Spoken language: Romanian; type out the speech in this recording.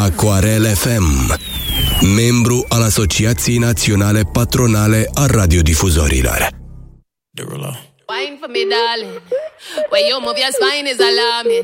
Acoarel FM, membru al Asociației Naționale Patronale a Radiodifuzorilor. Wine for me, darling. When you move your spine is alarming.